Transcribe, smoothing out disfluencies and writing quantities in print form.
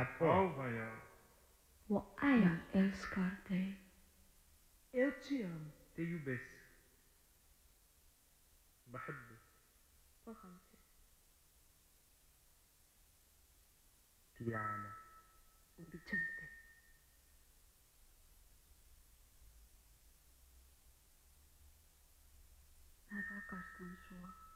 Auvaia. 我爱你 älskar dig. Eu te amo. Te iubesc. بحبك. Kocham cię. Ti amo. Ubicante. Mä rakastan sua.